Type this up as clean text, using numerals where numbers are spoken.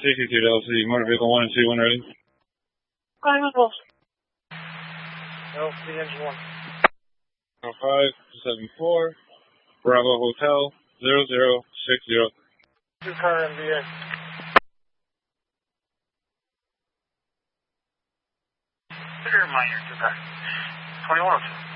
62 to LC, motor vehicle 1 and 2 when ready. Hi, Nicole. LC engine 1. 0574, Bravo Hotel 0060. 2-car MVA. Minor 2-car. 2102.